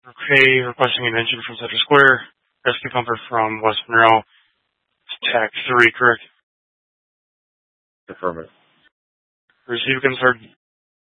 Okay, requesting an engine from Center Square. Rescue pumper from West Monroe. TAC 3, correct? Affirmative. Receive concerned